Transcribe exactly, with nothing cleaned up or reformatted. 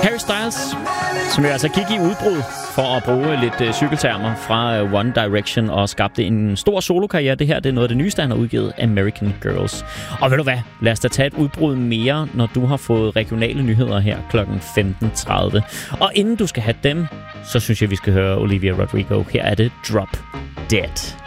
Harry Styles, som jo altså gik i udbrud for at bruge lidt øh, cykeltermer fra øh, One Direction og skabte en stor solokarriere. Det her det er noget af det nyeste, han har udgivet, American Girls. Og ved du hvad? Lad os da tage et udbrud mere, når du har fået regionale nyheder her klokken femten tredive. Og inden du skal have dem, så synes jeg, vi skal høre Olivia Rodrigo. Her er det Drop Dead.